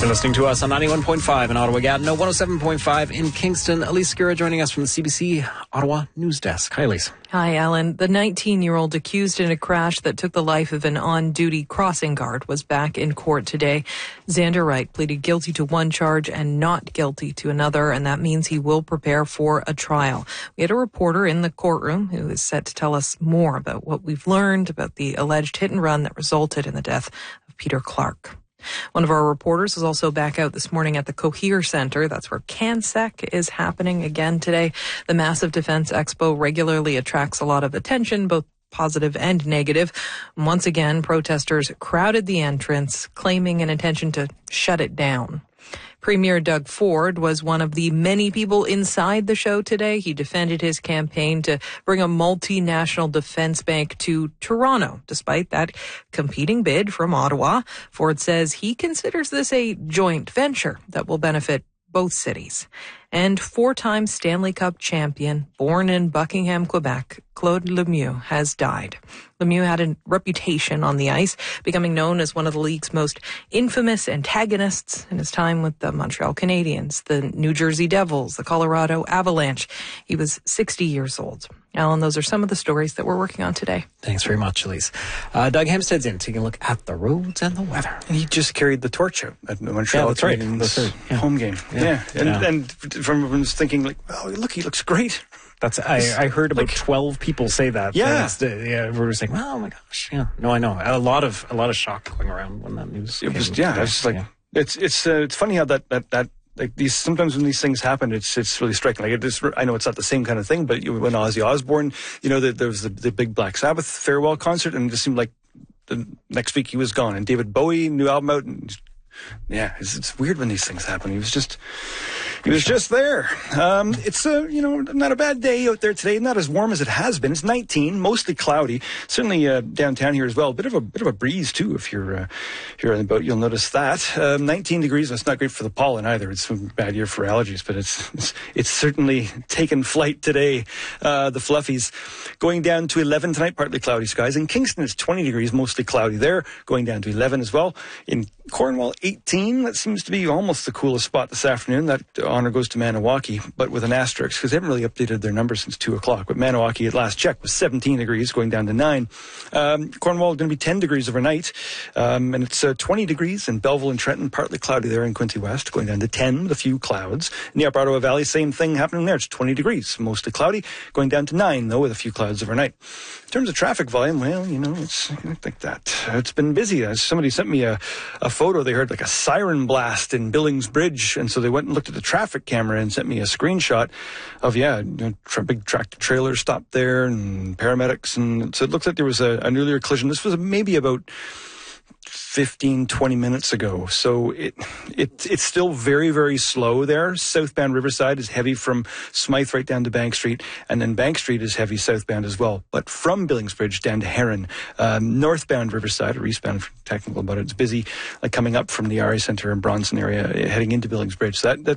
You're listening to us on 91.5 in Ottawa, Gatineau, 107.5 in Kingston. Elise Skira joining us from the CBC Ottawa News Desk. Hi, Elise. Hi, Alan. The 19-year-old accused in a crash that took the life of an on-duty crossing guard was back in court today. Xander Wright pleaded guilty to one charge and not guilty to another, and that means he will prepare for a trial. We had a reporter in the courtroom who is set to tell us more about what we've learned about the alleged hit and run that resulted in the death of Peter Clark. One of our reporters is also back out this morning at the Cohere Centre. That's where CanSec is happening again today. The massive Defence Expo regularly attracts a lot of attention, both positive and negative. Once again, protesters crowded the entrance, claiming an intention to shut it down. Premier Doug Ford was one of the many people inside the show today. He defended his campaign to bring a multinational defense bank to Toronto, despite that competing bid from Ottawa. Ford says he considers this a joint venture that will benefit both cities. And four-time Stanley Cup champion, born in Buckingham, Quebec, Claude Lemieux has died. Lemieux had a reputation on the ice, becoming known as one of the league's most infamous antagonists in his time with the Montreal Canadiens, the New Jersey Devils, the Colorado Avalanche. He was 60 years old. Alan, those are some of the stories that we're working on today. Thanks very much, Elise. Doug Hempstead's in, taking a look at the roads and the weather. And he just carried the torch out at the Montreal Canadiens home game. And from everyone's thinking, like, oh, look, he looks great. I heard about 12 people say that. Yeah. Everyone saying, oh my gosh. Yeah. No, I know. A lot of shock going around when that news came. It's just like, it's funny how that like these, sometimes when these things happen, it's really striking. Like I know it's not the same kind of thing, but when Ozzy Osbourne, there was the big Black Sabbath farewell concert, and it just seemed like the next week he was gone. And David Bowie, new album out, and it's weird when these things happen. He was just there. It's not a bad day out there today. Not as warm as it has been. It's 19, mostly cloudy. Certainly downtown here as well. Bit of a breeze too. If you're on the boat, you'll notice that. 19 degrees. That's not great for the pollen either. It's a bad year for allergies, but it's certainly taken flight today. The fluffies going down to 11 tonight. Partly cloudy skies. In Kingston, it's 20 degrees, mostly cloudy there. Going down to 11 as well. In Cornwall, 18. That seems to be almost the coolest spot this afternoon. That honor goes to Maniwaki, but with an asterisk because they haven't really updated their numbers since 2 o'clock. But Maniwaki at last check was 17 degrees, going down to 9. Cornwall going to be 10 degrees overnight, and it's 20 degrees in Belleville and Trenton, partly cloudy there in Quinte West, going down to 10 with a few clouds. In the Upper Ottawa Valley, same thing happening there. It's 20 degrees, mostly cloudy, going down to 9 though with a few clouds overnight. In terms of traffic volume, well, I think that it's been busy. Somebody sent me a photo. They heard like a siren blast in Billings Bridge, and so they went and looked at the traffic camera and sent me a screenshot of big tractor trailer stopped there and paramedics, and so it looks like there was an earlier collision. This was maybe about 15-20 minutes ago. So it's still very, very slow there. Southbound Riverside is heavy from Smythe right down to Bank Street, and then Bank Street is heavy southbound as well. But from Billingsbridge down to Heron, northbound Riverside, or eastbound, technical about it, it's busy, like coming up from the RA Centre and Bronson area, heading into Billingsbridge. So that